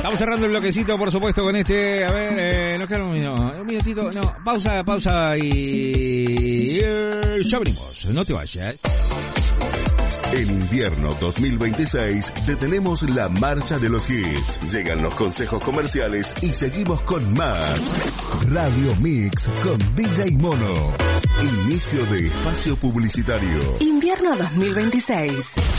Vamos cerrando el bloquecito, por supuesto, con este. A ver, nos queda un minutito. No, pausa y ya venimos. No te vayas. En invierno 2026 detenemos la marcha de los hits. Llegan los consejos comerciales y seguimos con más. Radio Mix con DJ Mono. Inicio de espacio publicitario. Invierno 2026.